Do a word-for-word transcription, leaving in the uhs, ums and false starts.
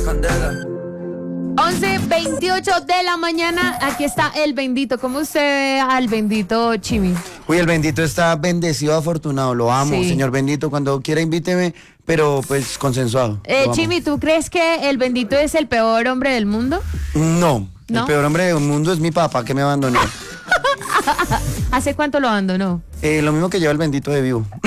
candela. once veintiocho de la mañana, aquí está el bendito. ¿Cómo usted ve al bendito, Chimi? Uy, el bendito está bendecido, afortunado, lo amo, Sí. señor bendito, cuando quiera invíteme, pero pues consensuado. Eh, lo amo. Chimi, ¿tú crees que el bendito es el peor hombre del mundo? No, ¿No? el peor hombre del mundo es mi papá que me abandonó. ¿Hace cuánto lo abandonó? Eh, lo mismo que lleva el bendito de vivo,